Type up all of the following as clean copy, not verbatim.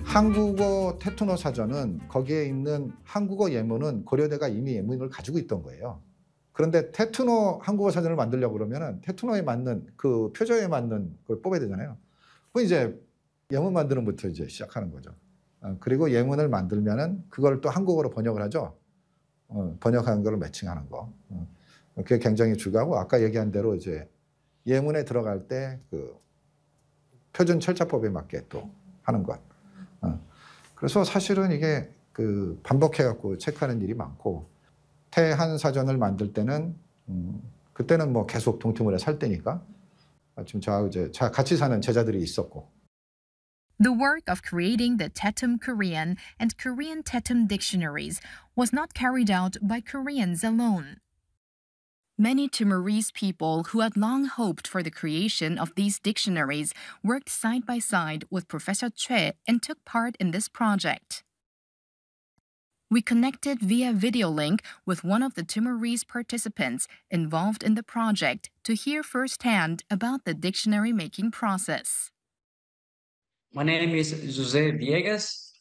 한국어 테투너 사전은 거기에 있는 한국어 예문은 고려대가 이미 예문을 가지고 있던 거예요. 그런데 테투너 한국어 사전을 만들려고 그러면은 테투너에 맞는 그 표저에 맞는 걸 뽑아야 되잖아요. 그 이제 예문 만드는 부터 이제 시작하는 거죠. 그리고 예문을 만들면은 그걸 또 한국어로 번역을 하죠. 번역하는 거를 매칭하는 거. 그게 굉장히 중요하고 아까 얘기한 대로 이제 예문에 들어갈 때 그 표준 철자법에 맞게 또 하는 것. 그래서 사실은 이게 그 반복해 갖고 체크하는 일이 많고 태한 사전을 만들 때는 그때는 뭐 계속 동티모르에 살 때니까 지금 저하고 이제 같이 사는 제자들이 있었고. The work of creating the Tetum Korean and Korean Tetum dictionaries was not carried out by Koreans alone. Many Timorese people who had long hoped for the creation of these dictionaries worked side by side with Professor Choi and took part in this project. We connected via video link with one of the Timorese participants involved in the project to hear firsthand about the dictionary making process. My name is Jose Viegas.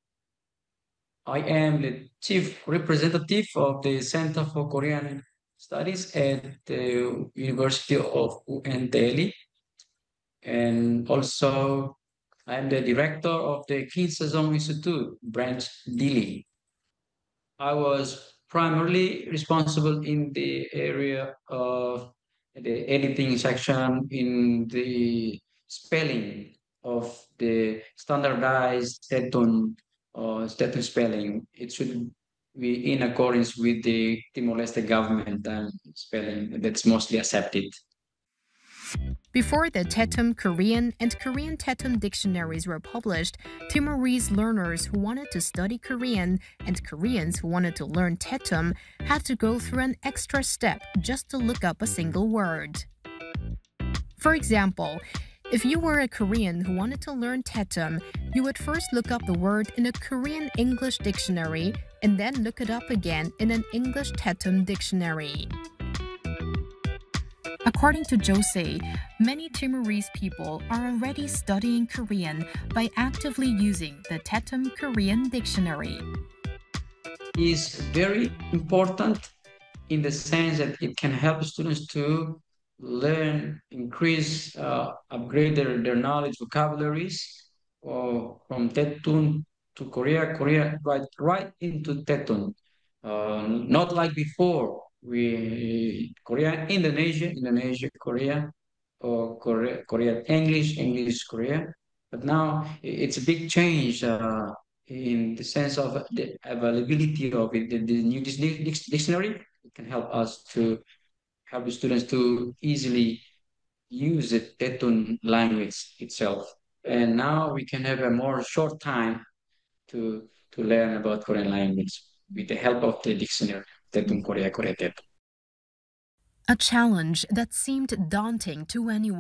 I am the chief representative of the Center for Korean Studies at the University of UNT Delhi. And also, I'm the director of the Kim Sejong Institute, branch Delhi. I was primarily responsible in the area of the editing section in the spelling of the standardized Tetun spelling. It should be in accordance with the Timor-Leste government spelling that's mostly accepted. Before the Tetum Korean and Korean Tetum dictionaries were published, Timorese learners who wanted to study Korean and Koreans who wanted to learn Tetum had to go through an extra step just to look up a single word. For example, if you were a Korean who wanted to learn Tetum, you would first look up the word in a Korean English dictionary and then look it up again in an English Tetum dictionary. According to Jose, many Timorese people are already studying Korean by actively using the Tetum Korean dictionary. Is very important in the sense that it can help students to learn, increase, upgrade their knowledge, vocabularies, from Tetun to Korea right into Tetun. Not like before, Korea, Indonesia, Korea, or Korea, English, Korea. But now it's a big change in the sense of the availability of it. The new dictionary can help us to help the students to easily use the Tetun language itself. And now we can have a more short time to learn about Korean language with the help of the dictionary, Tetun Korea, Korea Tetun. A challenge that seemed daunting to anyone.